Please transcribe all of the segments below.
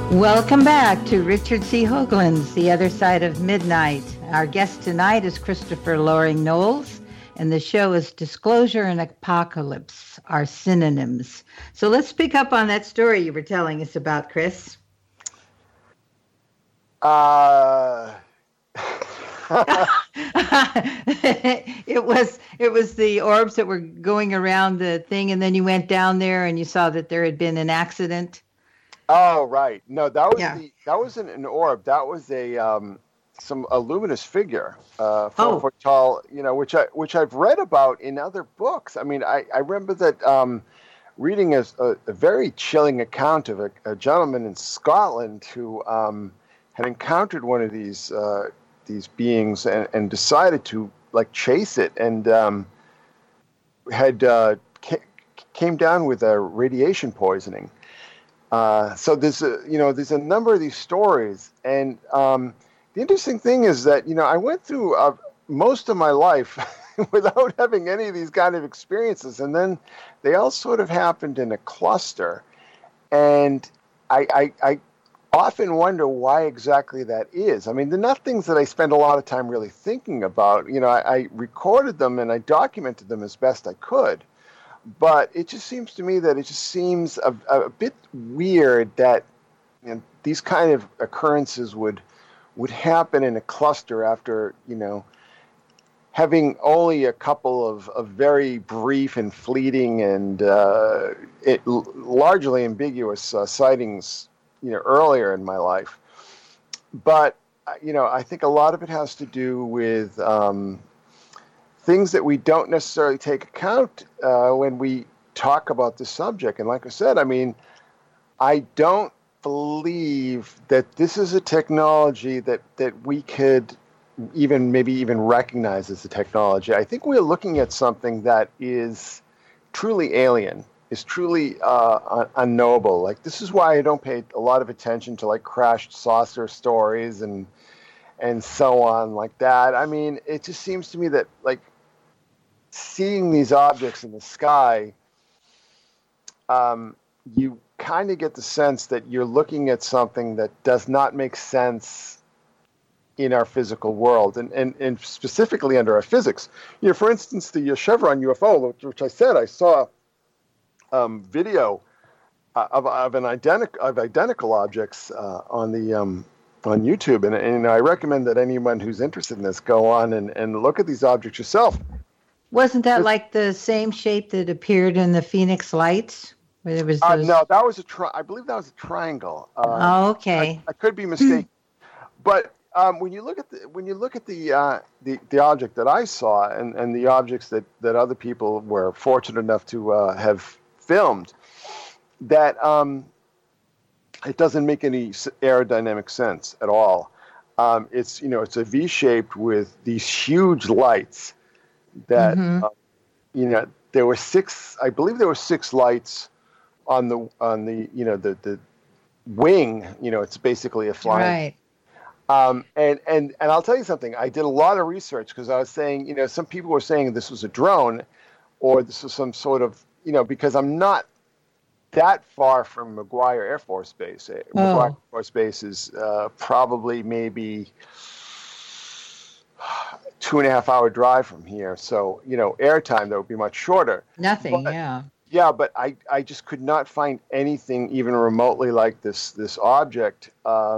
Welcome back to Richard C. Hoagland's The Other Side of Midnight. Our guest tonight is Christopher Loring Knowles, and the show is Disclosure and Apocalypse are synonyms. So let's pick up on that story you were telling us about, Chris. It was the orbs that were going around the thing, and then you went down there and you saw that there had been an accident. Oh, right. No, that wasn't an orb. That was a luminous figure, 4 foot tall. Which I've read about in other books. I mean, I remember that reading a very chilling account of a gentleman in Scotland who had encountered one of these beings and decided to chase it and came down with a radiation poisoning. So there's a number of these stories, and the interesting thing is that I went through most of my life without having any of these kind of experiences, and then they all sort of happened in a cluster, and I often wonder why exactly that is. I mean, they're not things that I spend a lot of time really thinking about. I recorded them and I documented them as best I could. But it just seems to me that it just seems a bit weird that these kind of occurrences would happen in a cluster after, having only a couple of very brief and fleeting and largely ambiguous sightings, earlier in my life. But, I think a lot of it has to do with things that we don't necessarily take account when we talk about the subject. And like I said, I mean, I don't believe that this is a technology that we could maybe even recognize as a technology. I think we're looking at something that is truly alien, is truly unknowable. Like, this is why I don't pay a lot of attention to crashed saucer stories and so on like that. I mean, it just seems to me that seeing these objects in the sky, you kind of get the sense that you're looking at something that does not make sense in our physical world, and specifically under our physics. For instance, the Chevron UFO, which I said I saw video of identical objects on YouTube, and I recommend that anyone who's interested in this go on and look at these objects yourself. Wasn't that like the same shape that appeared in the Phoenix Lights? Where there was no, that was I believe that was a triangle. Okay. I could be mistaken, but when you look at the object that I saw and the objects that other people were fortunate enough to have filmed, that it doesn't make any aerodynamic sense at all. It's a V shaped with these huge lights. That there were six. I believe there were 6 lights on the the wing. It's basically a flying. Right. And I'll tell you something. I did a lot of research because I was saying, some people were saying this was a drone, or this was some sort of, because I'm not that far from McGuire Air Force Base. McGuire Air Force Base is probably maybe 2.5 hour drive from here. So, airtime, that would be much shorter. Nothing, yeah. Yeah, but I just could not find anything even remotely like this object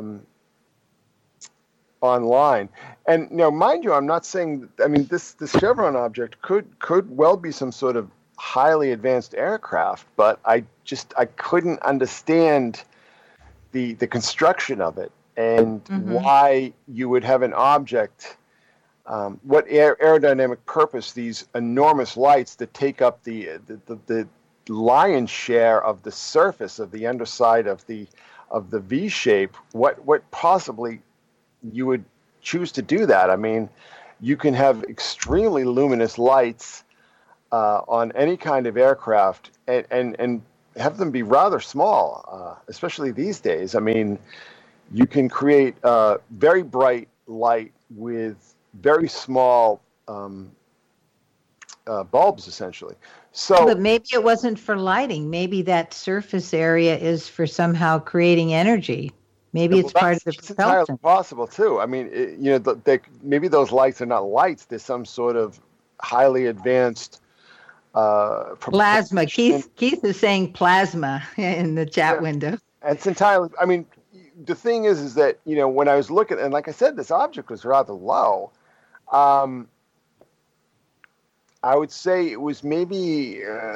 online. And, mind you, I'm not saying, I mean, this Chevron object could well be some sort of highly advanced aircraft, but I couldn't understand the construction of it and why you would have an object. What aerodynamic purpose these enormous lights that take up the lion's share of the surface of the underside of the V shape? What possibly you would choose to do that? I mean, you can have extremely luminous lights on any kind of aircraft and have them be rather small, especially these days. I mean, you can create very bright light with very small bulbs, essentially. So, but maybe it wasn't for lighting. Maybe that surface area is for somehow creating energy. Maybe it's part of the It's entirely propulsion. possible too. I mean, maybe those lights are not lights. There's some sort of highly advanced Plasma. propulsion. Keith is saying plasma in the chat window. And it's entirely. I mean, the thing is that when I was looking, and like I said, this object was rather low. I would say it was maybe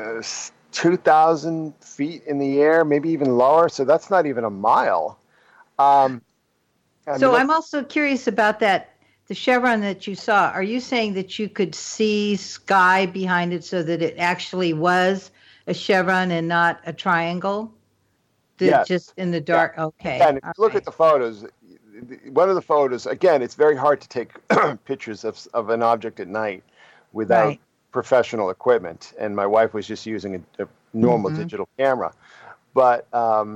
2,000 feet in the air, maybe even lower. So that's not even a mile. I'm also curious about that, the chevron that you saw. Are you saying that you could see sky behind it so that it actually was a chevron and not a triangle? Yes. Just in the dark? Yeah. Okay. And if you look at the photos, one of the photos, again, it's very hard to take pictures of an object at night without professional equipment. And my wife was just using a normal digital camera. But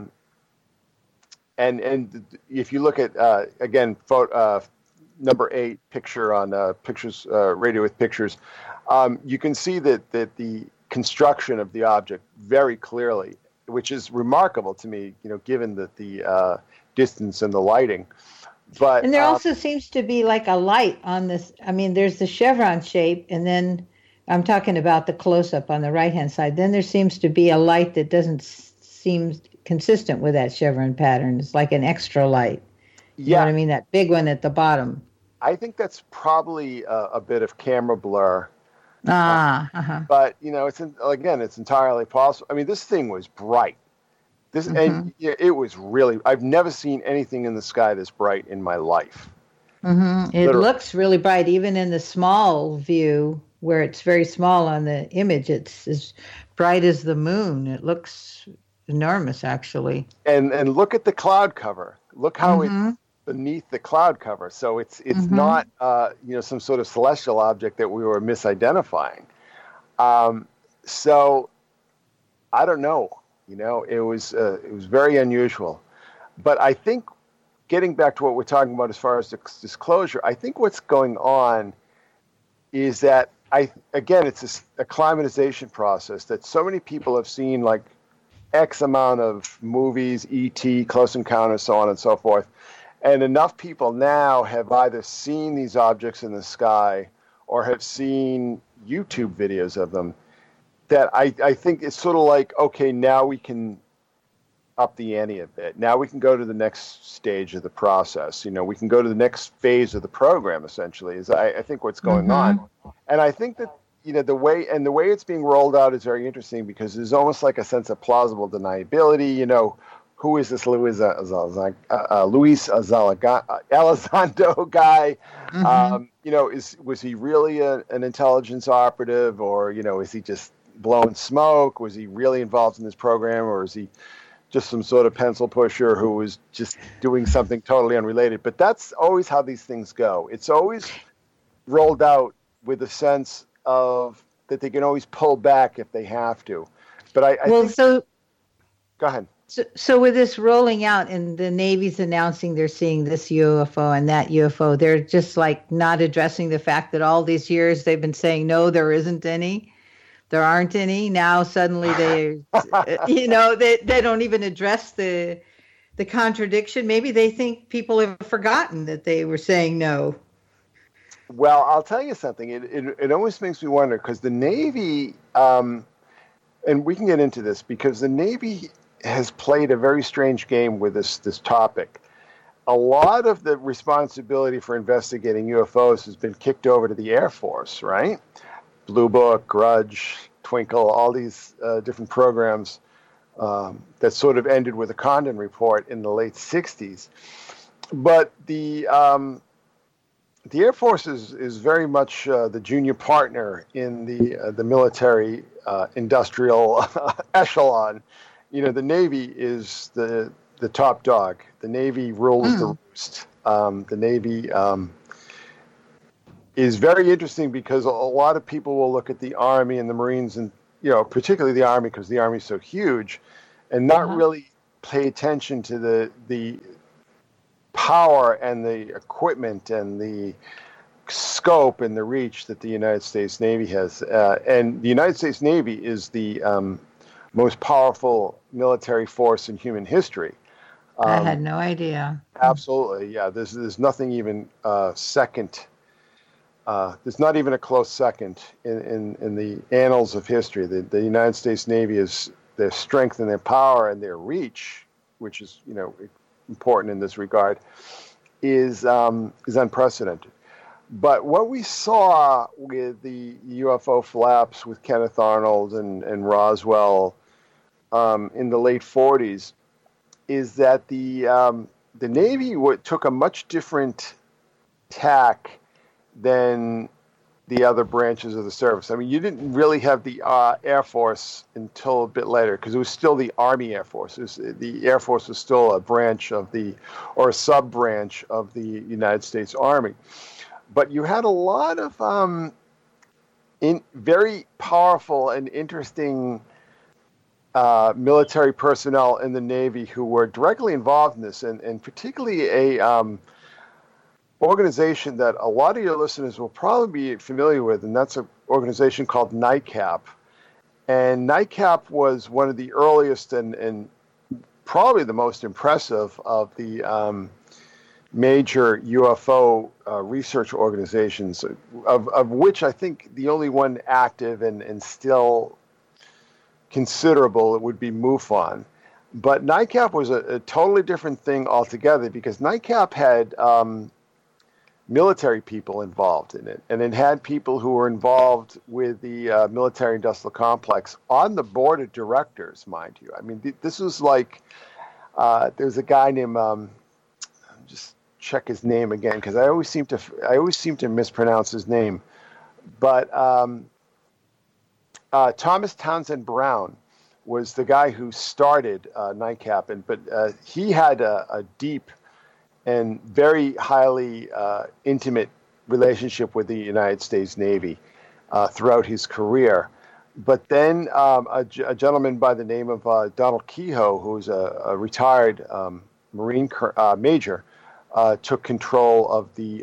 and if you look at again number 8 picture on pictures Radio with Pictures, you can see that the construction of the object very clearly, which is remarkable to me, given that the distance and the lighting. But and there also seems to be like a light on this. I mean, there's the chevron shape, and then I'm talking about the close-up on the right-hand side. Then there seems to be a light that doesn't seem consistent with that chevron pattern. It's like an extra light. You know what I mean? That big one at the bottom. I think that's probably a bit of camera blur. But it's entirely possible. I mean, this thing was bright. And it was really. I've never seen anything in the sky this bright in my life. It looks really bright, even in the small view where it's very small on the image. It's as bright as the moon. It looks enormous, actually. And look at the cloud cover. Look how it's beneath the cloud cover. So it's not some sort of celestial object that we were misidentifying. So I don't know. It was very unusual. But I think, getting back to what we're talking about as far as disclosure, I think what's going on is that it's a acclimatization process that so many people have seen, like X amount of movies, E.T., Close Encounters, so on and so forth. And enough people now have either seen these objects in the sky or have seen YouTube videos of them that I think it's sort of like, okay, now we can up the ante a bit. Now we can go to the next stage of the process. We can go to the next phase of the program, essentially, is I think what's going on. And I think that, the way it's being rolled out is very interesting because there's almost like a sense of plausible deniability. Who is this Luis Elizondo guy? Was he really an intelligence operative, or is he just blowing smoke? Was he really involved in this program, or is he just some sort of pencil pusher who was just doing something totally unrelated? But that's always how these things go. It's always rolled out with a sense of that they can always pull back if they have to. But go ahead. So with this rolling out and the Navy's announcing they're seeing this UFO and that UFO, they're just like not addressing the fact that all these years they've been saying, no, there isn't any. There aren't any. Now suddenly they don't even address the contradiction. Maybe they think people have forgotten that they were saying no. Well, I'll tell you something. It almost makes me wonder, because the Navy, and we can get into this, because the Navy has played a very strange game with this topic. A lot of the responsibility for investigating UFOs has been kicked over to the Air Force, right? Blue Book, Grudge, Twinkle, all these different programs that sort of ended with the Condon Report in the late 60s. But the Air Force is very much the junior partner in the military industrial echelon. The Navy is the top dog. The Navy rules the roost. The Navy is very interesting because a lot of people will look at the Army and the Marines, and particularly the Army, because the Army is so huge, and not really pay attention to the power and the equipment and the scope and the reach that the United States Navy has. And the United States Navy is the most powerful military force in human history. I had no idea. Absolutely, yeah. There's nothing even second. There's not even a close second in the annals of history. The United States Navy is their strength and their power and their reach, which is important in this regard, is unprecedented. But what we saw with the UFO flaps with Kenneth Arnold and Roswell in the late 40s is that the Navy took a much different tack than the other branches of the service. I mean, you didn't really have the Air Force until a bit later because it was still the Army Air Force. The Air Force was still a branch of or a sub-branch of the United States Army. But you had a lot of very powerful and interesting military personnel in the Navy who were directly involved in this, and particularly a organization that a lot of your listeners will probably be familiar with, and that's an organization called NICAP. And NICAP was one of the earliest and probably the most impressive of the major UFO research organizations, of which I think the only one active and still considerable would be MUFON. But NICAP was a totally different thing altogether because NICAP had military people involved in it, and it had people who were involved with the military-industrial complex on the board of directors, mind you. I mean, this was like there's a guy named just check his name again because I always seem to mispronounce his name, but Thomas Townsend Brown was the guy who started NICAP, but he had a deep and very highly intimate relationship with the United States Navy throughout his career. But then a gentleman by the name of Donald Kehoe, who's a retired Marine major, took control of the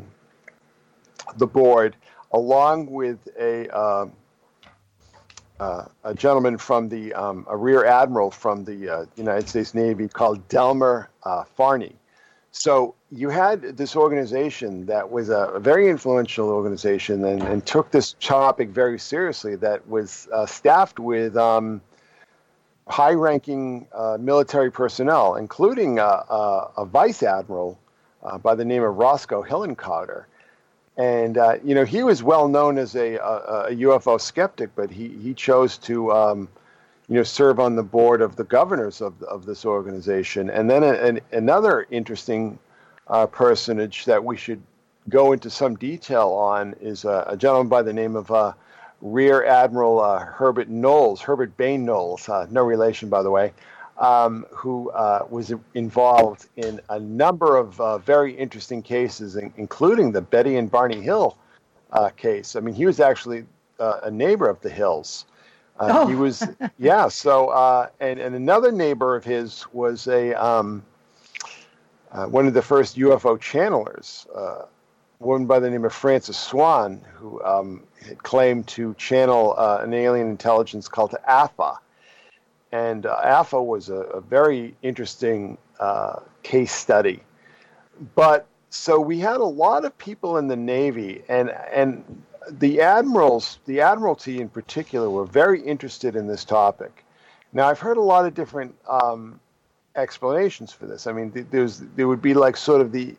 board, along with a gentleman from a rear admiral from the United States Navy called Delmer Farney. So you had this organization that was a very influential organization and took this topic very seriously, that was staffed with high-ranking military personnel, including a vice admiral by the name of Roscoe Hillenkotter. And, he was well known as a UFO skeptic, but he chose to serve on the board of the governors of this organization. And then another interesting personage that we should go into some detail on is a gentleman by the name of Rear Admiral Herbert Bain Knowles, no relation, by the way, who was involved in a number of very interesting cases, including the Betty and Barney Hill case. I mean, he was actually a neighbor of the Hills. He was, yeah. So, and another neighbor of his was one of the first UFO channelers, a woman by the name of Frances Swan, who had claimed to channel an alien intelligence called AFA. And AFA was a very interesting case study. But so we had a lot of people in the Navy, and the Admiralty in particular, were very interested in this topic. Now, I've heard a lot of different explanations for this. I mean, there would be like sort of the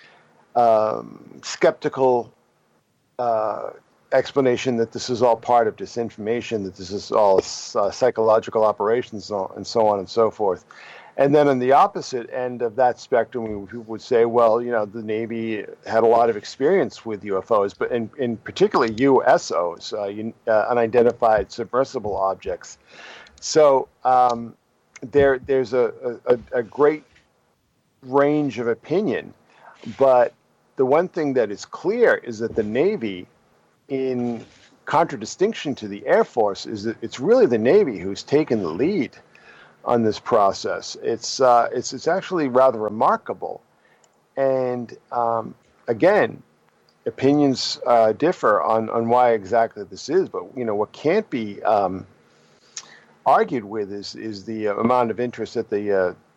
skeptical explanation that this is all part of disinformation, that this is all psychological operations, and so on and so forth. And then on the opposite end of that spectrum, we would say, well, the Navy had a lot of experience with UFOs, but in particularly USOs, unidentified submersible objects. So there's a great range of opinion, but the one thing that is clear is that the Navy, in contradistinction to the Air Force, is that it's really the Navy who's taken the lead on this process. It's actually rather remarkable, and again, opinions differ on why exactly this is. But what can't be argued with is the amount of interest that the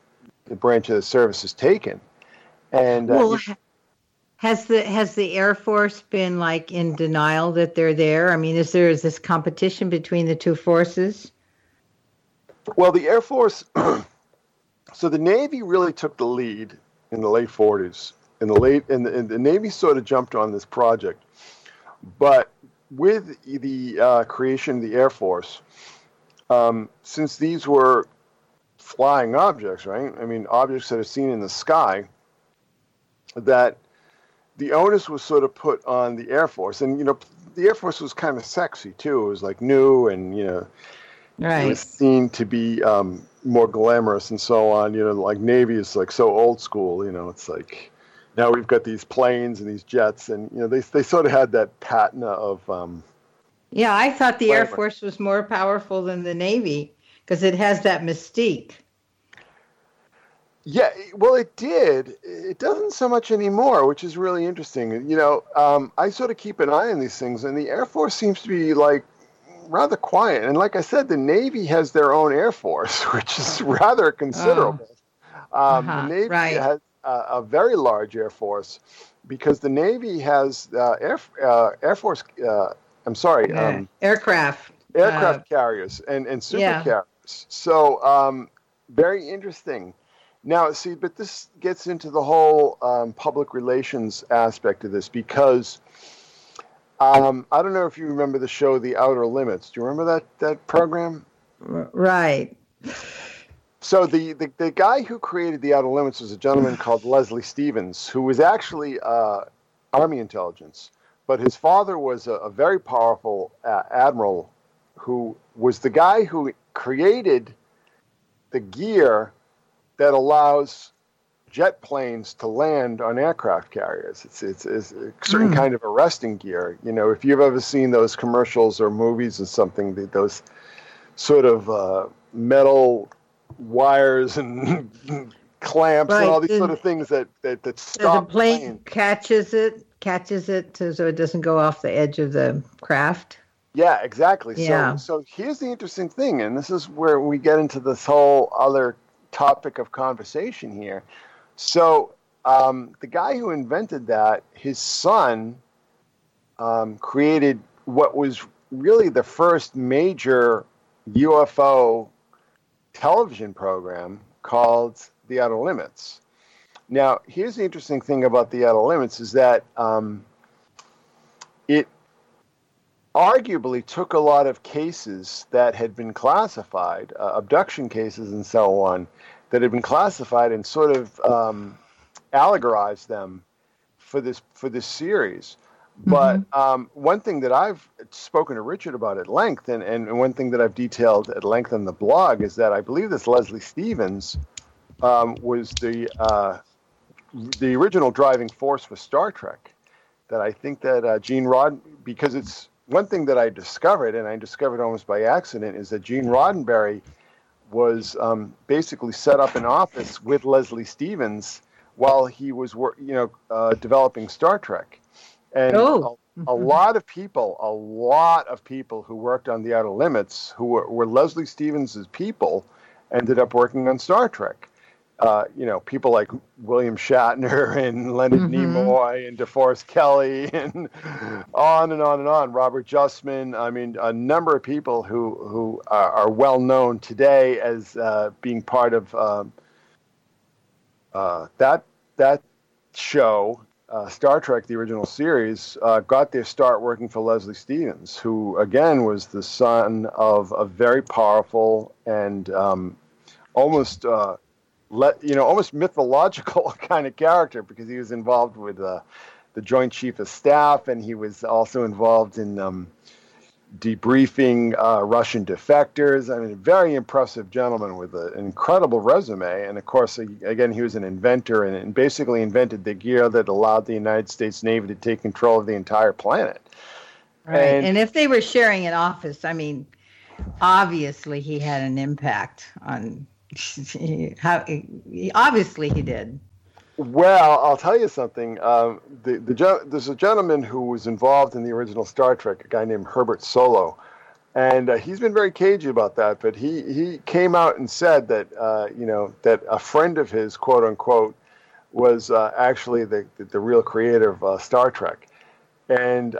the branch of the service has taken. And well, has the Air Force been like in denial that they're there? I mean, is this competition between the two forces? Well, the Air Force, so the Navy really took the lead in the late 40s. And the Navy sort of jumped on this project. But with the creation of the Air Force, since these were flying objects, right? I mean, objects that are seen in the sky, that the onus was sort of put on the Air Force. And, the Air Force was kind of sexy, too. It was like new and, right. It was seen to be more glamorous and so on. Like Navy is like so old school, it's like now we've got these planes and these jets and, they sort of had that patina of... yeah, I thought the glamour. Air Force was more powerful than the Navy because it has that mystique. Yeah, well, it did. It doesn't so much anymore, which is really interesting. I sort of keep an eye on these things, and the Air Force seems to be like rather quiet. And like I said, the Navy has their own Air Force, which is rather considerable. The Navy has a very large Air Force because the Navy has Air Force. Aircraft carriers and super carriers. So very interesting. Now, see, but this gets into the whole public relations aspect of this because I don't know if you remember the show The Outer Limits. Do you remember that program? Right. So the guy who created The Outer Limits was a gentleman called Leslie Stevens, who was actually Army intelligence. But his father was a very powerful admiral who was the guy who created the gear that allows jet planes to land on aircraft carriers. It's a certain kind of arresting gear. If you've ever seen those commercials or movies or something, those sort of metal wires and clamps and all these sort of things that stop the plane catches it so it doesn't go off the edge of the craft. Yeah, exactly. Yeah. So here's the interesting thing, and this is where we get into this whole other topic of conversation here. So the guy who invented that, his son created what was really the first major UFO television program called The Outer Limits. Now, here's the interesting thing about The Outer Limits is that it arguably took a lot of cases that had been classified, abduction cases and so on, that had been classified and sort of allegorized them for this series. But one thing that I've spoken to Richard about at length, and one thing that I've detailed at length on the blog, is that I believe this Leslie Stevens was the original driving force for Star Trek. That I think that Gene because it's one thing that I discovered, and I discovered almost by accident, is that Gene Roddenberry was basically set up an office with Leslie Stevens while he was developing Star Trek. And a lot of people who worked on The Outer Limits, who were Leslie Stevens' people, ended up working on Star Trek. People like William Shatner and Leonard Nimoy and DeForest Kelley and on and on and on. Robert Justman. I mean, a number of people who are well known today as being part of that show, Star Trek, the original series, got their start working for Leslie Stevens, who again was the son of a very powerful and almost mythological kind of character, because he was involved with the Joint Chief of Staff, and he was also involved in debriefing Russian defectors. I mean, a very impressive gentleman with an incredible resume. And of course, again, he was an inventor and basically invented the gear that allowed the United States Navy to take control of the entire planet. Right. And if they were sharing an office, I mean, obviously he had an impact on obviously he did. Well, I'll tell you something. There's a gentleman who was involved in the original Star Trek, a guy named Herbert Solow, And he's been very cagey about that, but he came out and said that that a friend of his, quote unquote, was actually the real creator of Star Trek. And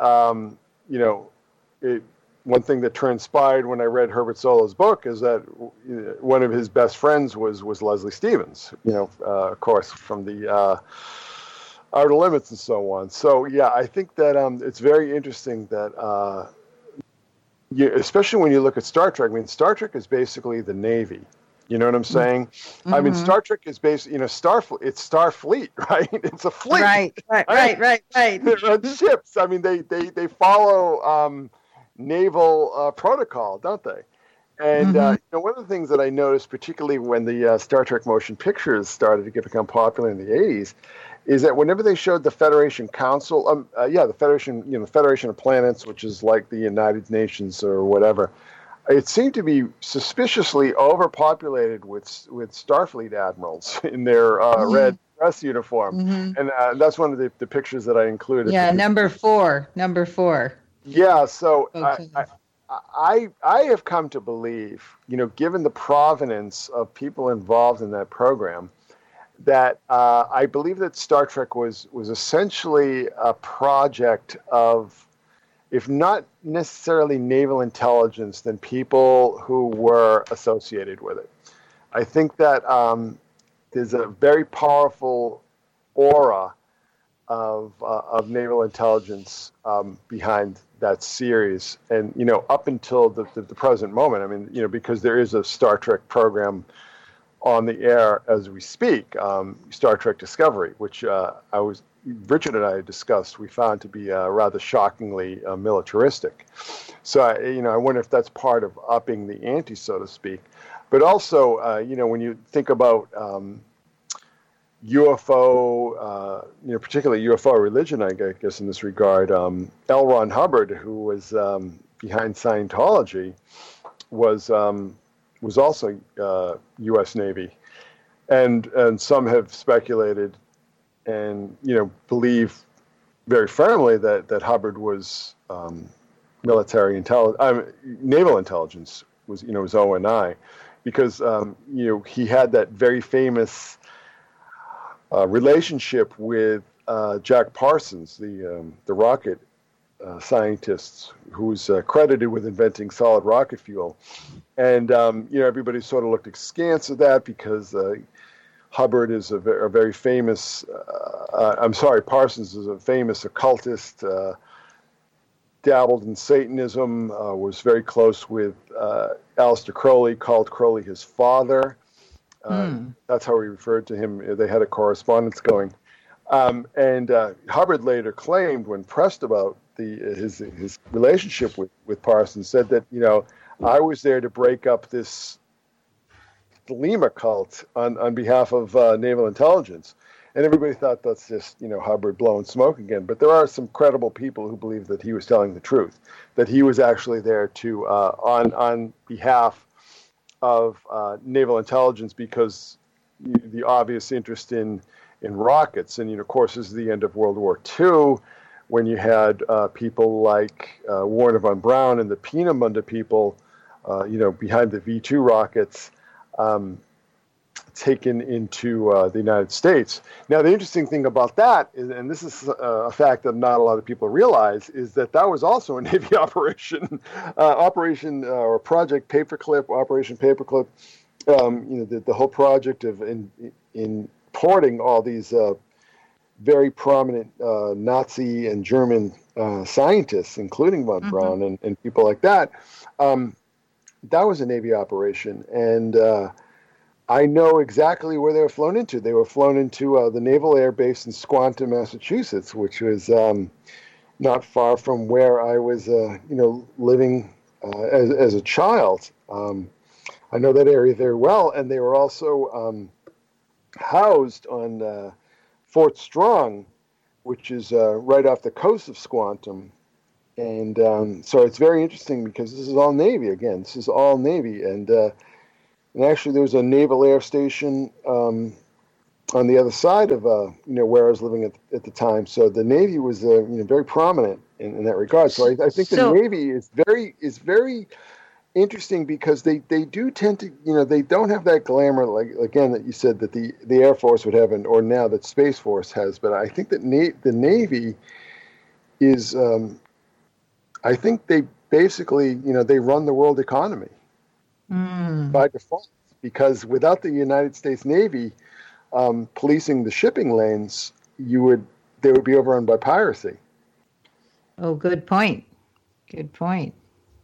one thing that transpired when I read Herbert Solo's book is that one of his best friends was Leslie Stevens. Of course, from the Outer Limits and so on. So yeah, I think that it's very interesting that. Especially when you look at Star Trek. I mean, Star Trek is basically the Navy. You know what I'm saying? Mm-hmm. I mean, Star Trek is basically, Starfleet. It's Starfleet, right? It's a fleet. Right. They're on ships. I mean, they follow naval protocol, don't they? And one of the things that I noticed, particularly when the Star Trek motion pictures started to become popular in the 80s, is that whenever they showed the Federation Council, the Federation, the Federation of Planets, which is like the United Nations or whatever, it seemed to be suspiciously overpopulated with Starfleet admirals in their red dress uniform, and that's one of the pictures that I included. Yeah, number four. Yeah, so I have come to believe, given the provenance of people involved in that program, that I believe that Star Trek was essentially a project of, if not necessarily naval intelligence, then people who were associated with it. I think that there's a very powerful aura of naval intelligence behind that series, and up until the present moment. I mean, because there is a Star Trek program on the air as we speak, Star Trek Discovery, which Richard and I discussed, we found to be rather shockingly militaristic. So, I wonder if that's part of upping the ante, so to speak. But also, when you think about UFO, particularly UFO religion, I guess in this regard, L. Ron Hubbard, who was behind Scientology, was also U.S. Navy, and some have speculated and believe very firmly that Hubbard was naval intelligence was ONI, because he had that very famous relationship with Jack Parsons, the rocket scientist who's credited with inventing solid rocket fuel. And, everybody sort of looked askance at that because Hubbard is a very famous, Parsons is a famous occultist, dabbled in Satanism, was very close with Aleister Crowley, called Crowley his father. That's how he referred to him. They had a correspondence going. And Hubbard later claimed, when pressed about his relationship with Parsons, said that, I was there to break up this Thelema cult on behalf of naval intelligence. And everybody thought that's just, Hubbard blowing smoke again. But there are some credible people who believe that he was telling the truth, that he was actually there to, on behalf of naval intelligence, because the obvious interest in rockets. And, of course, this is the end of World War II, when you had people like Warner von Braun and the Peenemünde people, behind the V-2 rockets, taken into the United States. Now, the interesting thing about that is, and this is a fact that not a lot of people realize, is that was also a Navy operation, or Project Paperclip, Operation Paperclip. The whole project of importing all these very prominent Nazi and German scientists, including von Braun and people like that. That was a Navy operation, and I know exactly where they were flown into. They were flown into the Naval Air Base in Squantum, Massachusetts, which was not far from where I was, living as a child. I know that area very well, and they were also housed on Fort Strong, which is right off the coast of Squantum. And so it's very interesting because this is all Navy again. This is all Navy, and actually there was a naval air station on the other side of where I was living at the time. So the Navy was very prominent, in that regard. So I think the Navy is very interesting because they do tend to, they don't have that glamour, like again that you said that the Air Force would have, or now that Space Force has. But I think that the Navy is, I think they basically, they run the world economy by default, because without the United States Navy policing the shipping lanes, they would be overrun by piracy. Oh, good point. Good point.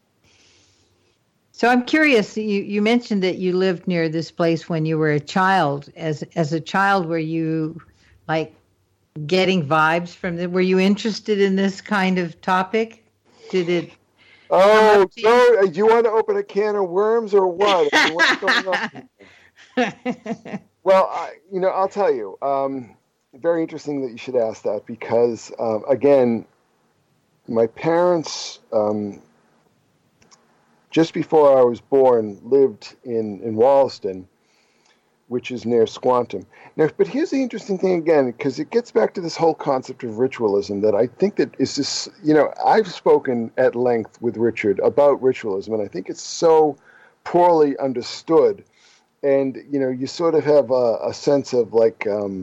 So I'm curious, you mentioned that you lived near this place when you were a child. As a child, were you like getting vibes from it? Were you interested in this kind of topic? Did it? Oh, no, do you want to open a can of worms or what? What's going on? Well, I'll tell you. Very interesting that you should ask that because, again, my parents, just before I was born, lived in Wollaston, which is near Squantum. Now, but here's the interesting thing again, because it gets back to this whole concept of ritualism that I think that is this, I've spoken at length with Richard about ritualism, and I think it's so poorly understood. And, you sort of have a sense of like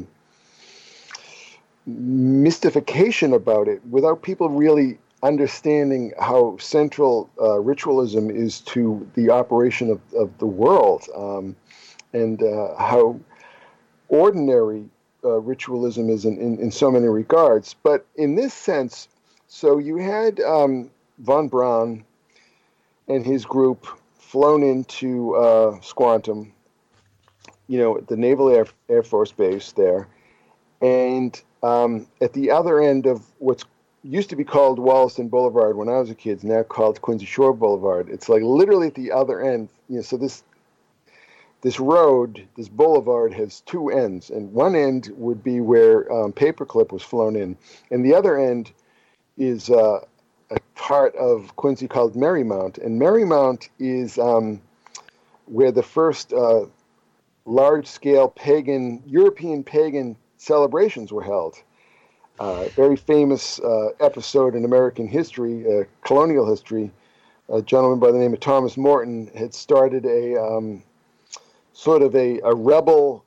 mystification about it without people really understanding how central ritualism is to the operation of the world, and how ordinary ritualism is in so many regards. But in this sense, so you had von Braun and his group flown into Squantum, the Naval Air Force Base there, and at the other end of what's used to be called Wollaston Boulevard when I was a kid, it's now called Quincy Shore Boulevard. It's like literally at the other end. So this road, this boulevard, has two ends, and one end would be where Paperclip was flown in, and the other end is a part of Quincy called Marymount, and Marymount is where the first large-scale European pagan celebrations were held. Very famous episode in American history, colonial history. A gentleman by the name of Thomas Morton had started a sort of a rebel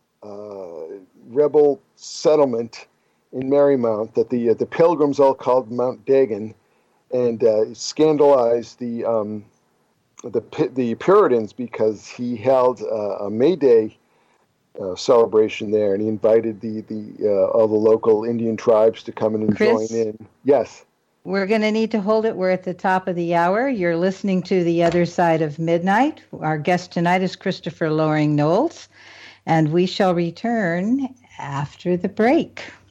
settlement in Marymount that the Pilgrims all called Mount Dagon, and scandalized the Puritans because he held a May Day celebration there, and he invited all the local Indian tribes to come in and Chris, join in. Yes. We're going to need to hold it. We're at the top of the hour. You're listening to The Other Side of Midnight. Our guest tonight is Christopher Loring Knowles, and we shall return after the break.